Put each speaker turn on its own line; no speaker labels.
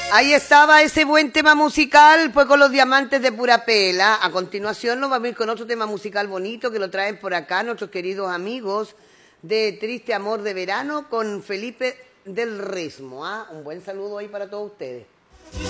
Ahí estaba ese buen tema musical, pues con los diamantes de pura pela. A continuación nos vamos a ir con otro tema musical bonito que lo traen por acá nuestros queridos amigos de Triste Amor de Verano con Felipe del Resmo. Un buen saludo ahí para todos ustedes.